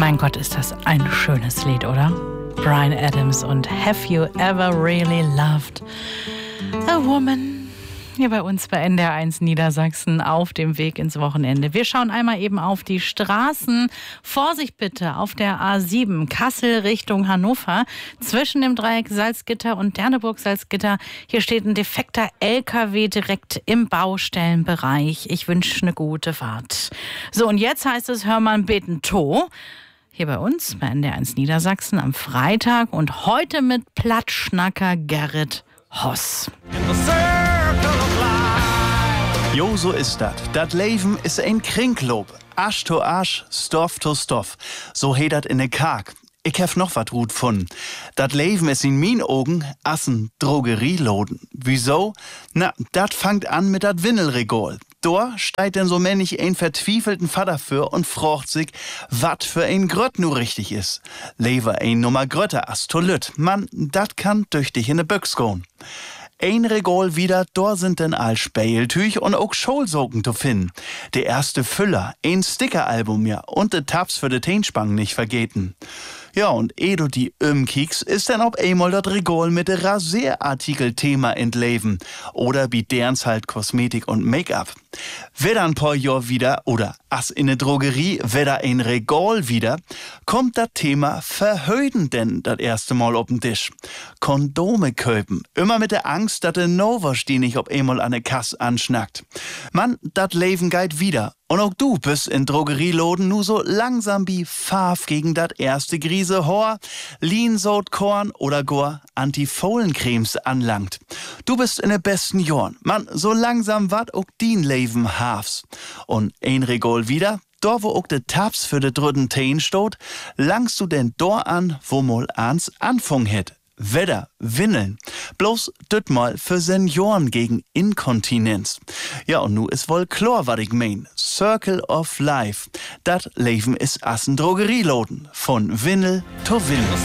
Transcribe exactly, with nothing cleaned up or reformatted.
Mein Gott, ist das ein schönes Lied, oder? Bryan Adams und Have You Ever Really Loved a Woman? Hier bei uns bei N D R eins Niedersachsen auf dem Weg ins Wochenende. Wir schauen einmal eben auf die Straßen. Vorsicht bitte auf der A sieben Kassel Richtung Hannover. Zwischen dem Dreieck Salzgitter und Derneburg-Salzgitter. Hier steht ein defekter L K W direkt im Baustellenbereich. Ich wünsche eine gute Fahrt. So, und jetzt heißt es, hör mal beten to. Hier bei uns bei N D R eins Niedersachsen am Freitag und heute mit Plattschnacker Gerrit Hoss. Jo, so ist dat. Dat Leben is ein Kringlob. Asch to Asch, Stoff to Stoff. So he dat in ne Kark. Ich hef noch wat gut von. Dat Leben is in min Augen assen Drogerieloden. Wieso? Na, dat fangt an mit dat Windelregol. Da steigt denn so männlich ein verzwiefelten Vater für und fragt sich, wat für ein Grött nu richtig is. Lever ein Nummer Grötter as to Lütt. Man, dat kann durch dich in ne Büchs gehen. Ein Regal wieder, da sind denn all Späeltüch und auch Scholsocken zu finden. Der erste Füller, ein Stickeralbum ja und de Tabs für de Teenspang nicht vergeten. Ja, und eh du die umkiekst, ist dann ob einmal dat Regal mit de Rasierartikel-Thema entleben. Oder wie derns halt Kosmetik und Make-up. Wieder ein paar Jahr wieder, oder as in ne Drogerie, wieder ein Regal wieder, kommt das Thema Verhöden denn das erste Mal auf den Tisch. Kondome köpen, immer mit der Angst, dass der Noversteh nicht ob einmal an der Kasse anschnackt. Mann, dat Leben geht wieder. Und auch du bist in Drogerieloden nu so langsam wie Farf gegen dat erste Grise Hor, Lean-Sod-Korn oder gar Antifohlencremes anlangt. Du bist in de besten Jorn. Mann, so langsam wat auch din Leben hafs. Und ein Regal wieder, da wo auch de Tabs für de drütten Teen stot, langst du denn dor an, wo mol ans Anfang het. Wedder, Windeln. Bloß düt mal für Senioren gegen Inkontinenz. Ja, und nu is wohl klar, wat ich mein. Circle of Life. Dat Leben is assen Drogerieloden. Von Windel to Windel.